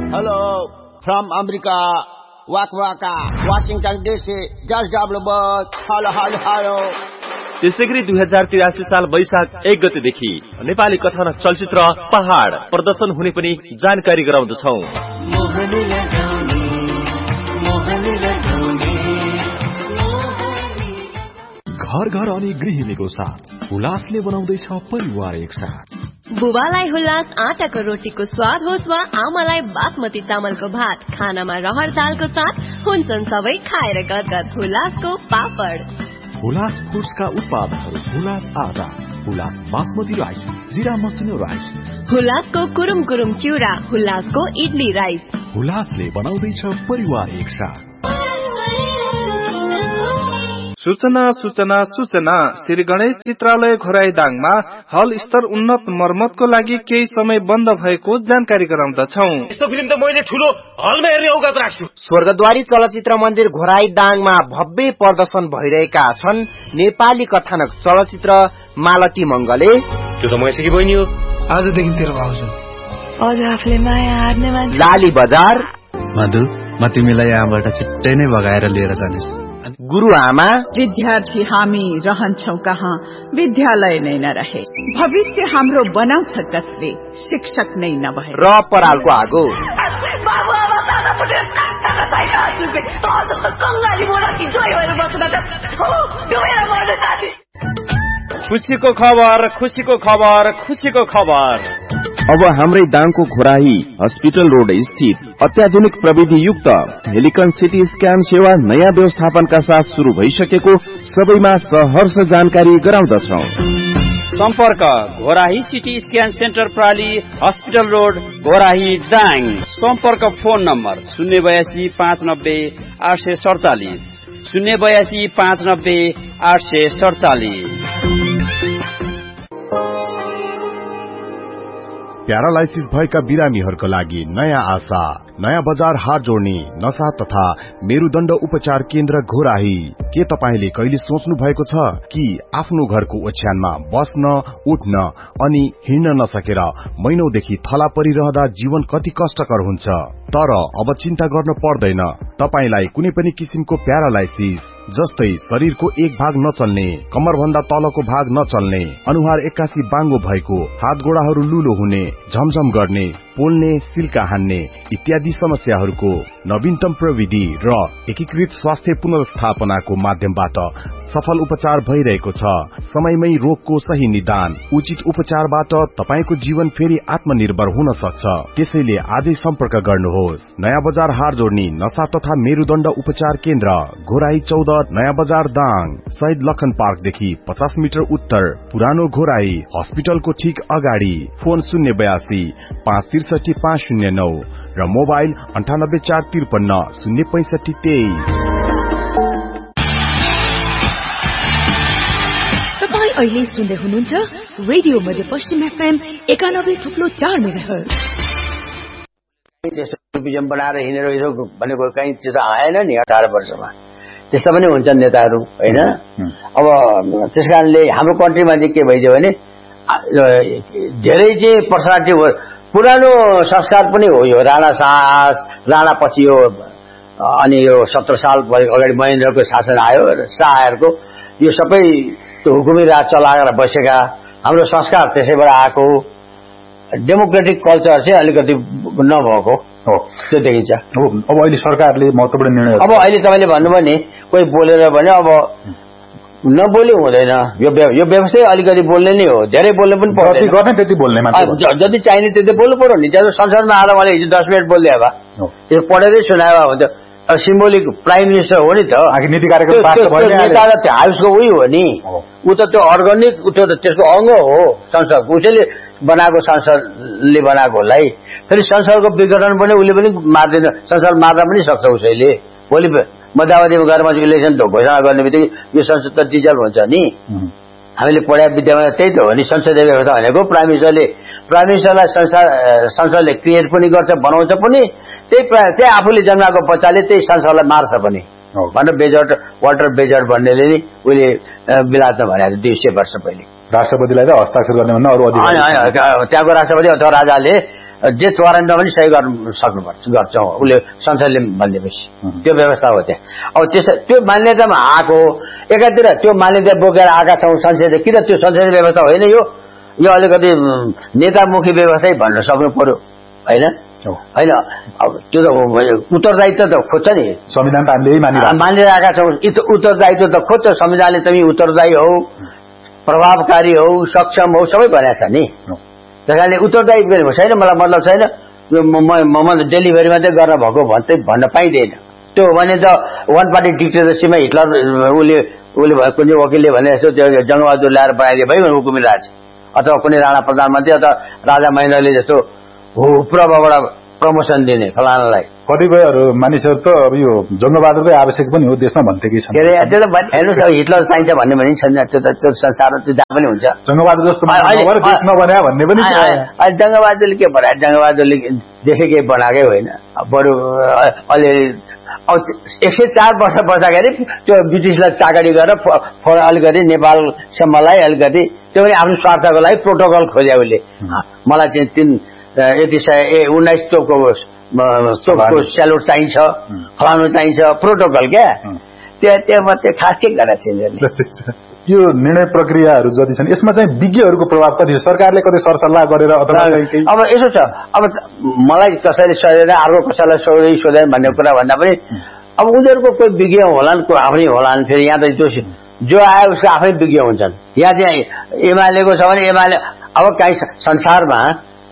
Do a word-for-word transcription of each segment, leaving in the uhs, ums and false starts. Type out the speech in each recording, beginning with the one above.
Hello, from America, Waka Waka, Washington D C, George W. Bush, hello, hello, hello. त्यसैगरी दुई हजार त्रियासी साल वैशाख एक गतेदेखि नेपाली कथानक चलचित्र पहाड प्रदर्शन हुने पनि जानकारी गराउँदछौ। घर घर अनि गृहिणीको साथ हुलासले बनाउँदैछ परिवार एक साथ। बुबालाई हुलास आटाको रोटीको स्वाद होस् वा आमालाई बासमती चामलको भात, खानामा रहर दालको साथ हुन्छन् सबै खाएर गदगद हुलासको पापड। हुलास फुड्सका उत्पादनहरू हुलास आटा, हुलास बासमती राइस, जिरा मसिनो राइस, हुलासको कुरुम कुरुम चिउरा, हुलासको इडली राइस। हुलासले बनाउँदैछ परिवार एक साथ। सूचना सूचना सूचना श्री गणेश चित्रालय घोराईदाङमा हल स्तर उन्नत मर्मतको लागि केही समय बन्द भएको जानकारी गराउँदछौ। यस्तो फिल्म त मैले ठूलो हलमा हेर्ने औकात राख्छु। स्वर्गद्वारी चलचित्र मन्दिर घोराईदाङमा भव्य प्रदर्शन भइरहेका छन् नेपाली कथानक चलचित्र मालती मंगले। त्यो त मैसेकी बहिनी हो। आजदेखि तेरो भाउजू। हजुर आफूले माया हार्ने मान्छे। लाली बजार। मधु म तिमीलाई यहाँबाट छिट्टै नै भगाएर लिएर जानेछु। गुरुआमा। विद्यार्थी हामी रहन्छौ कहाँ, विद्यालय नै नरहे। भविष्य हाम्रो बनाउँछ कसले, शिक्षक नै नभए। र परालको आगो। खुसीको खबर, खुसीको खबर, खुसीको खबर। अब हाम्रै दाङको घोराही हस्पिटल रोड स्थित अत्याधुनिक प्रविधि युक्त हेलिकन सिटी स्क्यान सेवा नयाँ व्यवस्थापनका साथ शुरू भइसकेको सबैमा सहर्ष जानकारी गराउँदछौ। सम्पर्क Ghorahi CT scan centre प्राली hospital road Ghorahi Dang. सम्पर्क फोन नम्बर शून्य बयासी पाँच नब्बे आठ सय सडचालिस शून्य बयासी पाँच नब्बे आठ सय सडचालिस। प्यारालाइसिस भएका बिरामीहरूका लागि नयाँ आशा, नयाँ बजार हात जोड्ने नशा तथा मेरुदण्ड उपचार केन्द्र घोराही। के तपाईले कहिले सोच्नु भएको छ कि आफ्नो घरको ओछ्यानमा बस्न, उठ्न अनि हिँड्न नसकेर महिनौदेखि थला परिरहँदा जीवन कति कष्टकर हुन्छ? तर अब चिन्ता गर्न पर्दैन। तपाईलाई कुनै पनि किसिमको प्यारालाइसिस जस्तै शरीरको एक भाग नचल्ने, कमरभन्दा तलको भाग नचल्ने, अनुहार एक्कासी बाङ्गो भएको, हात गोडाहरू लुलो हुने, झमझम गर्ने, पोल्ने, सिल्का हान्ने इत्यादि समस्याहरूको नवीनतम प्रविधि र एकीकृत स्वास्थ्य पुनर्स्थापनाको माध्यमबाट सफल उपचार भइरहेको छ। समयमै रोगको सही निदान, उचित उपचारबाट तपाईको जीवन फेरि आत्मनिर्भर हुन सक्छ। त्यसैले आजै सम्पर्क गर्नुहोस्। नयाँ बजार हार जोड्ने नशा तथा मेरुदण्ड उपचार केन्द्र घोराही चौध नयाँ बजार दाङ, शहीद लखन पार्कदेखि पचास मिटर उत्तर पुरानो घोराही हस्पिटलको ठिक अगाडि। फोन शून्य बयासी पाँच त्रिसठी पाँच शून्य नौ र मोबाइल अन्ठानब्बे चार त्रिपन्न शून्य पैंसठी तेइस। तपाईँ अहिले सुन्दै हुनुहुन्छ रेडियो मध्य पश्चिम एफएम एकानब्बे थुप्लो चार मेगाहर्ज। टुरिज्म बनाएर हिँडेर भनेको कहीँ त्यो त आएन नि अठार वर्षमा। त्यस्ता पनि हुन्छन् नेताहरू होइन। अब त्यस कारणले हाम्रो कन्ट्रीमा चाहिँ के भइदियो भने धेरै चाहिँ पर्सनालिटी पुरानो संस्कार पनि हो। यो राणा शाह, राणा पछि यो अनि यो सत्र साल अगाडि महेन्द्रको शासन आयो, शाहहरूको यो सबै त्यो हुकुमी राज चलाएर बसेका हाम्रो संस्कार त्यसैबाट आएको डेमोक्रेटिक कल्चर चाहिँ अलिकति नभएको हो, त्यो देखिन्छ। अब अहिले सरकारले महत्त्वपूर्ण निर्णय, अब अहिले तपाईँले भन्नुभयो नि कोही बोलेर भने अब नबोली हुँदैन। यो यो व्यवस्था अलिकति बोल्ने नै हो, धेरै बोल्ने पनि पर्दैन। त्यति बोल्ने जति चाहिने त्यति बोल्नु पर्यो नि। जब संसदमा आएर मैले हिजो दस मिनट बोल्दै भए त्यो पढेरै सुनाए हुन्थ्यो। सिम्बोलिक प्राइम मिनिस्टर हो नि त, नीति कार्यक्रम हाउसको उही हो नि, ऊ त त्यो अर्ग्यानिक त्यो त त्यसको अङ्ग हो संसदको। उसैले बनाएको संसदले बनाएकोलाई फेरि संसदको विघटन पनि उसले पनि मार्दैन, संसद मार्न पनि सक्छ उसैले। भोलि मध्यावधिमा गएर पछि इलेक्सन घोषणा गर्ने बित्तिकै यो संसद त डिजल्भ हुन्छ नि। हामीले पढाए विद्यामा त्यही त हो नि। संसदीय व्यवस्था भनेको प्राइम मिनिस्टरले प्राइम मिनिस्टरलाई संसदले क्रिएट पनि गर्छ, बनाउँछ पनि, त्यही त्यही आफूले जन्माएको बच्चाले त्यही संसदलाई मार्छ पनि भनेर बेजर्ट वाल्टर बेजर्ट भन्नेले नि उसले बिलायतमा भनेको दुई सय वर्ष पहिले। राष्ट्रपतिलाई त हस्ताक्षर गर्ने भन्दा अरू त्यहाँको राष्ट्रपति अथवा राजाले जे वारेन्टमा पनि सही गर्न सक्नुपर्छ गर्छौँ उसले संसदले भनिदिएपछि त्यो व्यवस्था हो त्यहाँ। अब त्यस त्यो मान्यतामा आएको एकातिर त्यो मान्यता बोकेर आएका छौँ संसदीय किन त्यो संसदीय व्यवस्था होइन यो यो अलिकति नेतामुखी व्यवस्थै भन्न सक्नु पर्यो होइन होइन अब त्यो त उत्तरदायित्व त खोज्छ नि संविधान त हामीले मानेर आएका छौँ उत्तरदायित्व त खोज्छ संविधानले तिमी उत्तरदायी हौ प्रभावकारी हौ सक्षम हौ सबै भनेको छ नि त्यस कारणले उत्तरदायी छैन मलाई मतलब छैन म डेलिभरी मात्रै गर्न भएको भन्दै भन्न पाइँदैन त्यो भने त वान पार्टी डिक्टेटरसिपमा हिटलर उसले उसले कुनै वकिलले भने जस्तो त्यो जङ्गबहादुर ल्याएर बनाइदिए भयो हुकुमी राज अथवा कुनै राणा प्रधानमन्त्री अथवा राजा महेन्द्रले जस्तो हो प्रभावबाट प्रमोसन दिने फलानालाई कतिपयहरू मानिसहरू त अब यो जङ्गबहादुरकै आवश्यक पनि हो देशमा भन्थे कि के अरे त्यो त हेर्नुहोस् अब हिटलर चाहिन्छ भन्ने पनि छैन त्यो त त्यो संसार त्यो जहाँ पनि हुन्छ जङ्गबहादुर जस्तो देश नबनायो भन्ने पनि अहिले जङ्गबहादुरले के बनायो जङ्गबहादुरले देशै केही बनाएकै होइन बरु अलिअलि अब एक सय चार वर्ष बस्दाखेरि त्यो ब्रिटिसलाई चाकरी गरेर अलिकति नेपालसम्मलाई अलिकति त्यो पनि आफ्नो स्वार्थको लागि प्रोटोकल खोज्यो उसले मलाई चाहिँ तिन यति सय ए उन्नाइस तोपको तोपको स्यालुट चाहिन्छ फलानु चाहिन्छ प्रोटोकल क्या त्यो त्यो मात्रै खास के गरेको छैन यो निर्णय प्रक्रियाहरू जति छन् यसमा चाहिँ विज्ञहरूको प्रभाव कति छ सरकारले कतै सरसल्लाह गरेर अथवा अब यसो छ अब मलाई कसैले सोधेन अर्को कसैलाई सोधै सोधेन भन्ने कुरा भन्दा पनि अब उनीहरूको कोही विज्ञ होलान् कोही आफ्नै होलान् फेरि यहाँ त त्यो जो आयो उसको आफ्नै विज्ञ हुन्छन् यहाँ चाहिँ एमालेको छ भने एमाले अब काहीँ संसारमा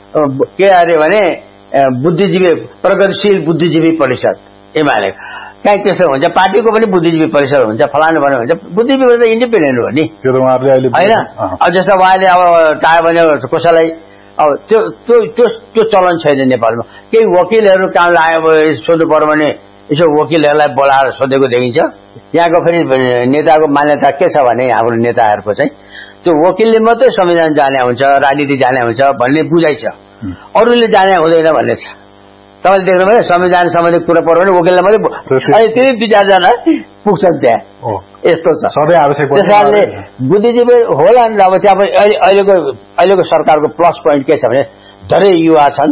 के अरे भने बुद्धिजीवी प्रगतिशील बुद्धिजीवी परिषद एमाले कहीँ त्यसो हुन्छ पार्टीको पनि बुद्धिजीवी परिषद हुन्छ फलानु भन्यो हुन्छ बुद्धिजीवी परिषद इन्डिपेन्डेन्ट हो नि होइन अब जस्तो उहाँले अब चाह्यो भने कसैलाई अब त्यो त्यो त्यो चलन छैन नेपालमा केही वकिलहरू काम लाग्यो सोध्नु पर्यो भने यसो वकिलहरूलाई बोलाएर सोधेको देखिन्छ यहाँको फेरि नेताको मान्यता के छ भने हाम्रो नेताहरूको चाहिँ त्यो वकिलले मात्रै संविधान जाने हुन्छ राजनीति जाने हुन्छ भन्ने बुझाइ छ अरूले जाने हुँदैन भन्ने छ तपाईँले देख्नुभयो संविधान सम्बन्धी कुरा पर्यो भने वकिलले मात्रै अहिले त्यही दुई चारजना पुग्छन् त्यहाँ यस्तो छ त्यस कारणले बुद्धिजीवी होला नि अब त्यहाँ पनि अहिलेको अहिलेको सरकारको प्लस पोइन्ट के छ भने धेरै युवा छन्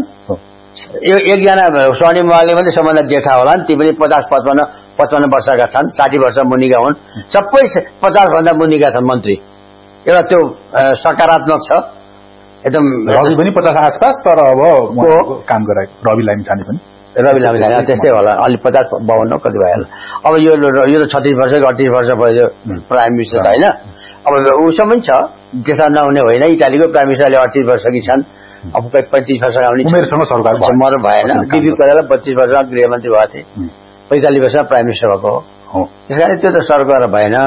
एकजना स्वर्णिम उहाँले पनि सबभन्दा जेठा होला नि ती पनि पचास पचपन्न पचपन्न वर्षका छन् साठी वर्ष मुनिका हुन् सबै पचास भन्दा मुनिका छन् मन्त्री एउटा त्यो सकारात्मक छ एकदम रवि पनि पचास आसपास तर अब काम गराएको रवि लामिछाने पनि रवि लामिछाने त्यस्तै होला अलि पचास बावन्न कति भयो होला अब यो यो त छत्तिस वर्ष अडतिस वर्ष भयो प्राइम मिनिस्टर होइन अब उसो पनि छ त्यसमा नहुने होइन इटालीको प्राइम मिनिस्टरले अडतिस वर्षकी छन् अब पैँतिस वर्षका उमेरसँग सरकार मर भएन डिपी कोइराला बत्तीस वर्षमा गृहमन्त्री भएको थिए पैँतालिस वर्षमा प्राइम मिनिस्टर भएको हो त्यस कारण त्यो त सरकार भएन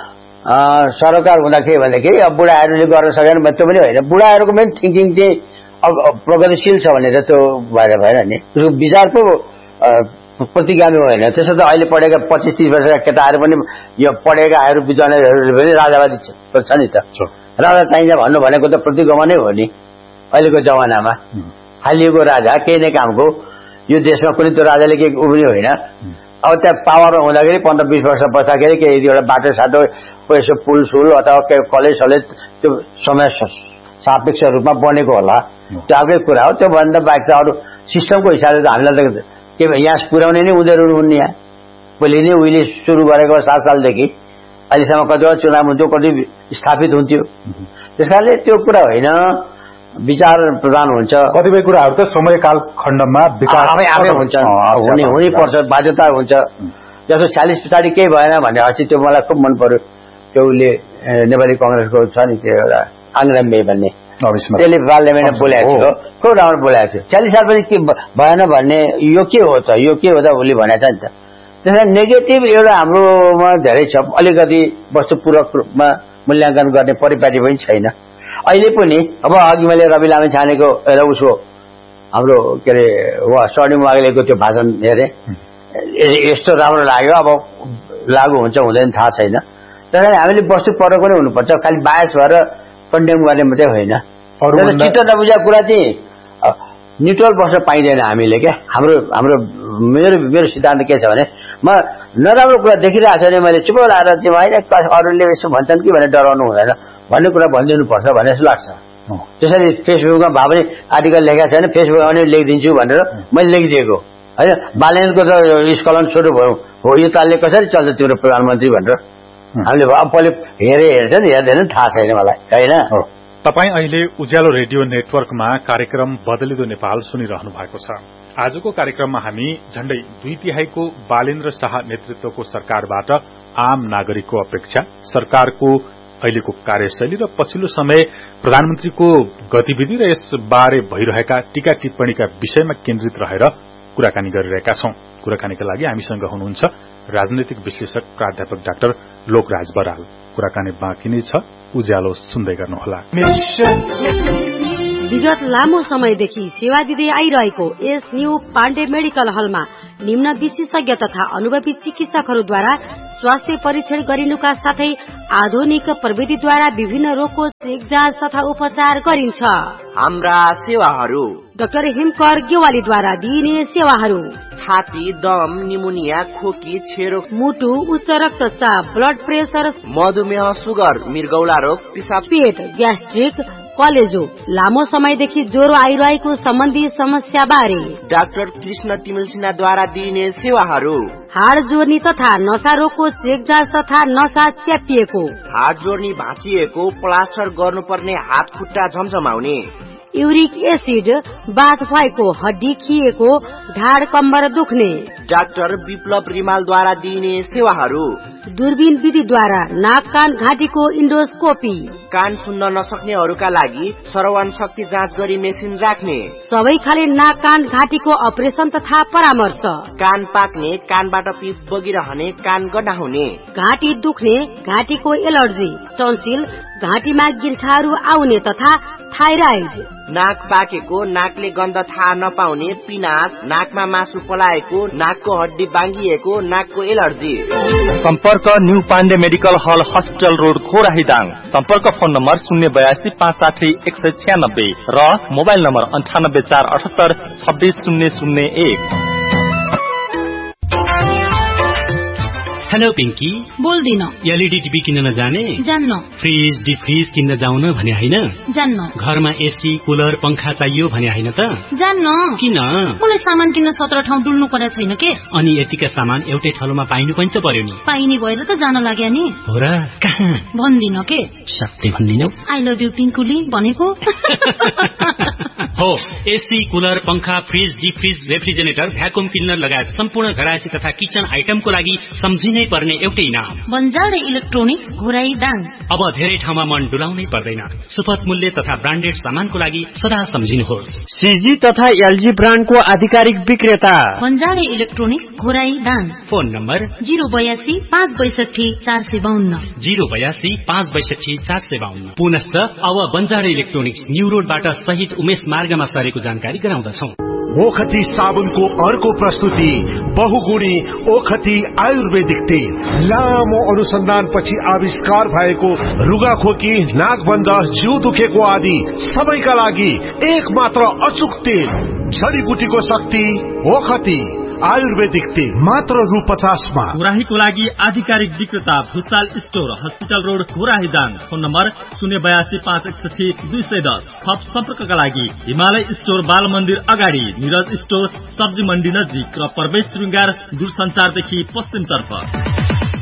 सरकार हुँदा के भन्दाखेरि अब बुढाहरूले गर्न सकेन त्यो पनि होइन बुढाहरूको पनि थिङ्किङ चाहिँ अब प्रगतिशील छ भनेर त्यो भएर भएन नि उसको विचार पो प्रतिगामी होइन त्यसो त अहिले पढेका पच्चिस तिस वर्षका केटाहरू पनि यो पढेकाहरू विद्वानहरूले पनि राजावादी छ नि त राजा चाहिन्छ भन्नु भनेको त प्रतिगमनै हो नि अहिलेको जमानामा हालिएको राजा केही नै कामको यो देशमा कुनै त्यो राजाले केही उब्रियो होइन अब त्यहाँ पावरमा हुँदाखेरि पन्ध्र बिस वर्ष बस्दाखेरि केही एउटा बाटो साटो यसो पुल सुल अथवा के कलेज सलेज त्यो समय सापेक्ष रूपमा बनेको होला त्यो अर्कै कुरा हो त्योभन्दा बाहेक त अरू सिस्टमको हिसाबले त हामीलाई त के यहाँ पुर्याउने नै उनीहरू हुन् यहाँ पहिले नै उहिले सुरु गरेको सात सालदेखि अहिलेसम्म कतिवटा चुनाव हुन्थ्यो कति स्थापित हुन्थ्यो त्यस कारणले त्यो कुरा होइन विचार प्रदान हुन्छ कतिपय कुराहरू त समयकाल खण्डमा विकास आफै हुन्छ हुने हुनै पर्छ बाध्यता हुन्छ जस्तो चालिस पछाडि केही भएन भने अस्ति त्यो मलाई खुब मन पर्यो त्यो उसले नेपाली कङ्ग्रेसको छ नि त्यो एउटा आङ्ग्रामे भन्ने त्यसले पार्लियामेन्टमा बोलेको थियो खुब राम्रो बोलेको थियो चालिस सालपछि के भएन भन्ने यो के हो त यो के हो त उसले भनेको छ नि त त्यसमा नेगेटिभ एउटा हाम्रोमा धेरै छ अलिकति वस्तुपूर्वक रूपमा मूल्याङ्कन गर्ने परिपाटी पनि छैन अहिले पनि अब अघि मैले रवि लामिछानेको एउटा उसको हाम्रो के अरे वा स्वर्णिम वाग्लेको त्यो भाषण हेरेँ यस्तो राम्रो लाग्यो अब लागू हुन्छ हुँदैन थाहा छैन त्यस कारण हामीले वस्तु परको नै हुनुपर्छ खालि बायस भएर कन्डेम गर्ने मात्रै होइन चित्त नबुझेको कुरा चाहिँ न्युट्रल बस्न पाइँदैन हामीले क्या हाम्रो हाम्रो मेरो मेरो सिद्धान्त के छ भने म नराम्रो कुरा देखिरहेको छ भने मैले चुप लाएर चाहिँ होइन अरूले यसो भन्छन् कि भनेर डराउनु हुँदैन भन्ने कुरा भनिदिनुपर्छ भन्ने जस्तो लाग्छ त्यसरी फेसबुकमा भए पनि आर्टिकल लेखेको छैन, फेसबुकमा पनि लेखिदिन्छु भनेर मैले लेखिदिएको होइन। बालेन्द्रको त स्खलन सुरु भयो हो, यो तालले कसरी चल्छ तिम्रो प्रधानमन्त्री भनेर हामीले पहिले हेरे हेर्छ नि हेर्दैन थाहा छैन मलाई होइन। तपाईँ अहिले उज्यालो रेडियो नेटवर्कमा कार्यक्रम बदलिदो नेपाल सुनिरहनु भएको छ। आजको कार्यक्रममा हामी झण्डै दुई तिहाईको बालेन्द्र शाह नेतृत्वको सरकारबाट आम नागरिकको अपेक्षा, सरकारको अहिलेको कार्यशैली र पछिल्लो समय प्रधानमन्त्रीको गतिविधि र यसबारे भइरहेका टीका टिप्पणीका विषयमा केन्द्रित रहेर कुराकानी गरिरहेका छौं। कुराकानीका लागि हामीसँग हुनुहुन्छ राजनैतिक विश्लेषक प्राध्यापक डाक्टर लोकराज बराल। कुराकानी बाँकी नै छ, उज्यालो सुन्दै गर्नुहोला। विगत लामो समयदेखि सेवा दिँदै आइरहेको यस न्यू पाण्डे मेडिकल हलमा निम्न विशेषज्ञ तथा अनुभवी चिकित्सकहरूद्वारा स्वास्थ्य परीक्षण गरिनुका साथै आधुनिक प्रविधिद्वारा विभिन्न रोगको चेक जाँच तथा उपचार गरिन्छ। हाम्रा सेवाहरू: डाक्टर हिमकर गेवालीद्वारा दिइने सेवाहरू: छाती, दम, निमोनिया, खोकी, छेरो, मुटु, उच्च रक्तचाप, ब्लड प्रेसर, मधुमेह, सुगर, मृगौला रोग, पिसाब, पेट, ग्यास्ट्रिक, कलेजो, लामो समयदेखि ज्वरो आइरहेको सम्बन्धी समस्या बारे डाक्टर कृष्ण तिमिल सिन्हाद्वारा दिइने सेवाहरू: हाड जोर्नी तथा नसा रोगको चेक जाँच तथा नसा च्यापिएको, हाड जोर्नी भाँचिएको, प्लास्टर गर्नुपर्ने हात खुट्टा झमझमाउने, युरिक एसिड बाथ भएको, हड्डी खिएको, ढाड कम्बर दुख्ने, डाक्टर विप्लव रिमालद्वारा दिइने सेवाहरू: दूरबीन विधिद्वारा नाक कान घाँटीको इन्डोस्कोपी, कान सुन्न नसक्नेहरूका लागि श्रवण शक्ति जाँच गरी मेसिन राख्ने, सबै खाले नाक कान घाँटीको अपरेसन तथा परामर्श, कान पाक्ने, कानबाट पिप बगिरहने, कान गड्डा हुने, घाँटी दुख्ने, घाँटीको एलर्जी, टन्सिल, घाँटीमा गिर्खाहरू आउने तथा थाइराइड, नाक पाकेको, नाकले गन्ध थाहा नपाउने, पिनास, नाकमा मासु पलाएको, नाकको हड्डी बाङ्गिएको, नाकको एलर्जी। सम्पर्क न्यू पाण्डे मेडिकल हल, हस्पिटल रोड, खोराहीदाङ। सम्पर्क फोन नम्बर शून्य बयासी पाँच साठी एक सय छ्यानब्बे र मोबाइल नम्बर अन्ठानब्बे चार अठहत्तर छब्बीस शून्य शून्य एक। हेलो पिंकी, बोल्दिन। एलईडी टिभी किन्न नजाने? जान्न। फ्रिज डिफ्रिज किन्न जाउन भने होइन? जान्न। घरमा एसी कुलर पंखा चाहियो भने होइन त? जान्न। किन? मलाई सामान किन्न सत्र ठाउँ डुल्नु परेको छैन के। अनि यतिका सामान एउटै ठाउँमा पाइनु पनि त पर्यो नि। पाइने भएर त जान लाग्यो नि। हो र? कहाँ? भन्दिन के। सत्य भन्दिनौ? आई लभ यु पिंकुली भनेको। हो, एसी कुलर पंखा फ्रिज डिफ्रिज रेफ्रिजरेटर भ्याकुम क्लिनर लगायत सम्पूर्ण घरायसी तथा किचन आइटमको लागि सम्झिनै पर्ने एउटै नाम, बन्जारे इलेक्ट्रोनिक्स, घोराई दाङ। अब धेरै ठाउँमा मन डुलाउनै पर्दैन। सुपथ मूल्य तथा ब्रान्डेड सामानको लागि सदा सम्झिनुहोस्। सीजी तथा एलजी ब्रान्डको आधिकारिक विक्रेता बन्जारे electronics, Ghorahi Dang. Phone number zero बयासी पाँच बैसठी चार सय बाहन्न जिरो बयासी पाँच बैसठी चार सय बाहन्न। पुनश्च अब बन्जारे इलेक्ट्रोनिक्स न्यू रोडबाट शहीद उमेश मार्गमा सरेको जानकारी गराउँदछौ। ओखती साबुनको अर्को प्रस्तुति बहुगुणी ओखती आयुर्वेदिक तेल। लामो अनुसन्धानपछि आविष्कार भएको रुगाखोकी, नाकबन्ध, जिउ दुखेको आदि सबैका लागि एक मात्र अचुक तेल। जडीबुटीको शक्ति ओखती आयुर्वेदिक तेल मात्र रु पचासमा। घोराहीको लागि आधिकारिक विक्रेता Bhusal store, hospital road, घोराहीदाङ। Phone number शून्य बयासी पाँच एकसठी दुई सय दस। थप सम्पर्कका लागि हिमालय स्टोर, बाल मन्दिर अगाडि, निरज स्टोर, सब्जी मण्डी नजिक र प्रवेश श्रृंगार दूरसञ्चारदेखि पश्चिमतर्फ।